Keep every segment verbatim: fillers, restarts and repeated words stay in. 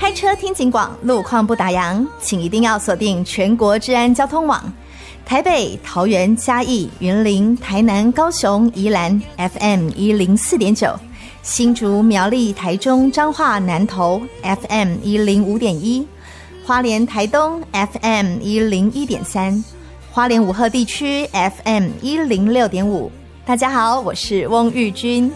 开车听警广，路况不打烊，请一定要锁定全国治安交通网。台北、桃园、嘉义、云林、台南、高雄、宜兰 F M 一零四点九，新竹、苗栗、台中、彰化、南投 F M 一零五点一，花莲、台东 F M 一零一点三，花莲武鹤地区 F M 一零六点五。大家好，我是翁玉君。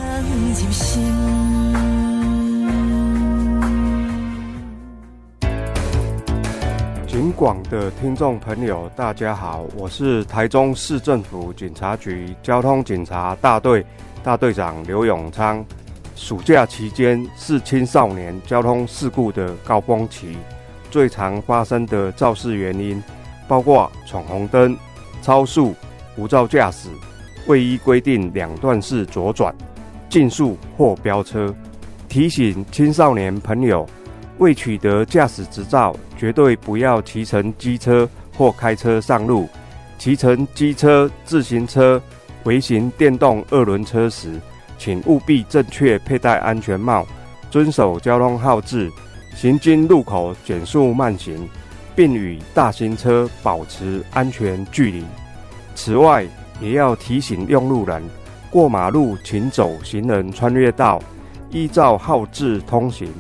警广的听众朋友大家好，我是台中市政府警察局交通警察大队大队长刘永昌。暑假期间是青少年交通事故的高峰期，最常发生的肇事原因包括闯红灯、超速、无照驾驶、未依规定两段式左转、竞速或飙车。提醒青少年朋友，未取得驾驶执照，绝对不要骑乘机车或开车上路。骑乘机车、自行车、微型电动二轮车时，请务必正确佩戴安全帽，遵守交通号志，行经路口减速慢行，并与大型车保持安全距离。此外，也要提醒用路人，过马路请走行人穿越道，依照号志通行，